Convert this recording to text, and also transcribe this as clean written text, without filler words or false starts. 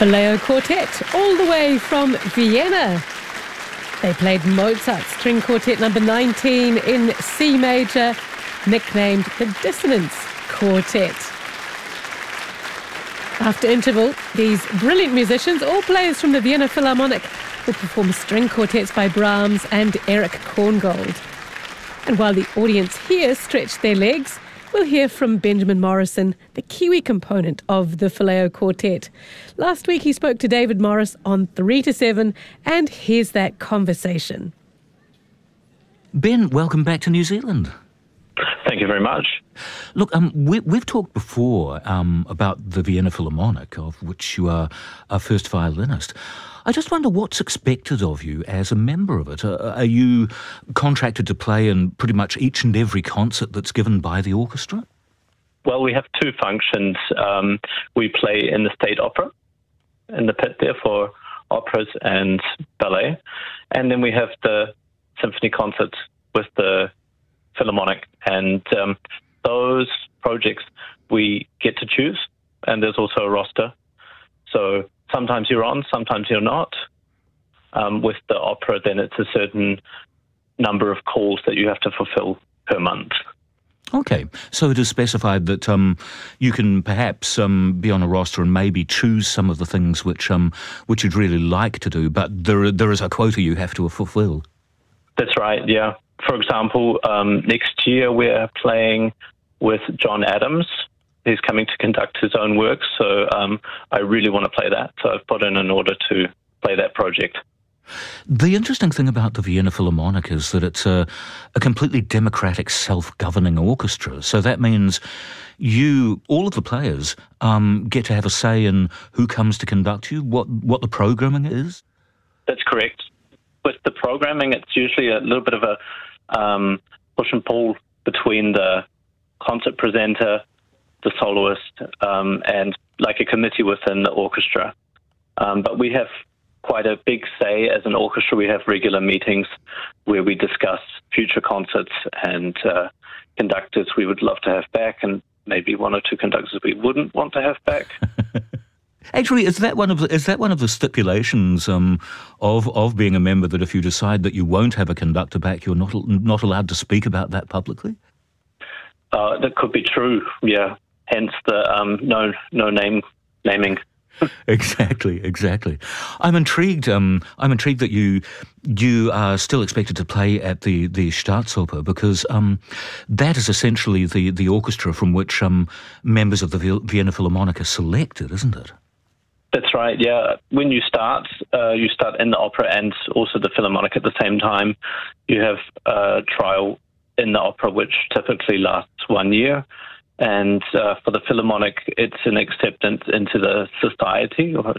Filleo Quartet, all the way from Vienna. They played Mozart's String Quartet number 19 in C major, nicknamed the Dissonance Quartet. After interval, these brilliant musicians, all players from the Vienna Philharmonic, will perform string quartets by Brahms and Erich Korngold. And while the audience here stretch their legs, we'll hear from Benjamin Morrison, the Kiwi component of the Filleo Quartet. Last week he spoke to David Morris on 3 to 7, and here's that conversation. Ben, welcome back to New Zealand. Thank you very much. Look, we've talked before about the Vienna Philharmonic, of which you are a first violinist. I just wonder what's expected of you as a member of it. Are you contracted to play in pretty much each and every concert that's given by the orchestra? Well, we have two functions. We play in the State Opera, in the pit there for operas and ballet. And then we have the symphony concerts with the Philharmonic. And those projects we get to choose. And there's also a roster. So sometimes you're on, sometimes you're not. With the opera, then it's a certain number of calls that you have to fulfill per month. Okay, so it is specified that you can perhaps be on a roster and maybe choose some of the things which you'd really like to do, but there is a quota you have to fulfill. That's right, yeah. For example, next year we're playing with John Adams. He's coming to conduct his own works, so I really want to play that. So I've put in an order to play that project. The interesting thing about the Vienna Philharmonic is that it's a completely democratic, self-governing orchestra. So that means all of the players, get to have a say in who comes to conduct you, what the programming is? That's correct. With the programming, it's usually a little bit of a push and pull between the concert presenter, the soloist, and like a committee within the orchestra. But we have quite a big say as an orchestra. We have regular meetings where we discuss future concerts and conductors we would love to have back, and maybe one or two conductors we wouldn't want to have back. Actually, is that one of the stipulations of being a member, that if you decide that you won't have a conductor back, you're not allowed to speak about that publicly? That could be true. Yeah. Hence the no naming. Exactly. I'm intrigued that you are still expected to play at the Staatsoper, because that is essentially the orchestra from which members of the Vienna Philharmonic are selected, isn't it? That's right, yeah. When you start in the opera and also the Philharmonic at the same time. You have a trial in the opera, which typically lasts 1 year. And for the Philharmonic, it's an acceptance into the society, or